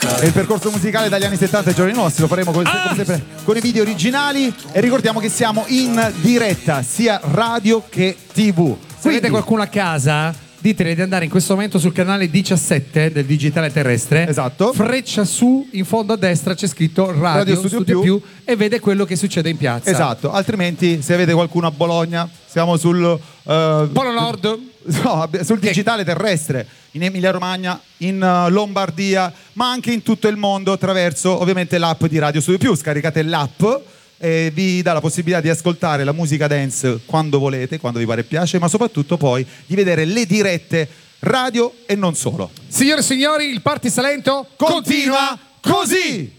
E il percorso musicale dagli anni 70 ai giorni nostri lo faremo come sempre con i video originali e ricordiamo che siamo in diretta sia radio che TV. Se avete qualcuno a casa, ditele di andare in questo momento sul canale 17 del digitale terrestre. Esatto. Freccia su, in fondo a destra c'è scritto Radio Studio più e vede quello che succede in piazza. Esatto, altrimenti se avete qualcuno a Bologna, siamo sul Polo Nord. No, sul digitale terrestre, in Emilia Romagna, in Lombardia, ma anche in tutto il mondo attraverso ovviamente l'app di Radio Studio Più. Scaricate l'app e vi dà la possibilità di ascoltare la musica dance quando volete, quando vi pare e piace, ma soprattutto poi di vedere le dirette radio e non solo. Signore e signori, il Party Salento continua così!